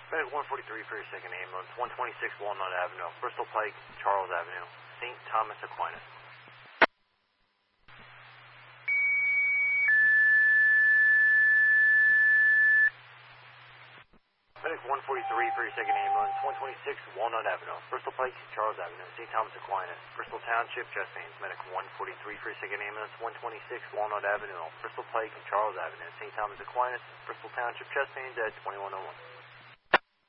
Medic 143 for your second ambulance, 126 Walnut Avenue, Bristol Pike, Charles Avenue, St. Thomas Aquinas. Medic 143 for your second ambulance, 126 Walnut Avenue, Bristol Pike, Charles Avenue, St. Thomas Aquinas, Bristol Township, chest pains. Medic 143 for your second ambulance, 126 Walnut Avenue, Bristol Pike, Charles Avenue, St. Thomas Aquinas, Bristol Township, chest pains at 2101.